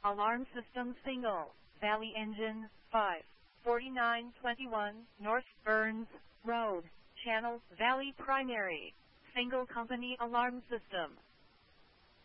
Alarm system single. Valley engine, 5. 4921 North Burns Road. Channel, Valley primary. Single company alarm system.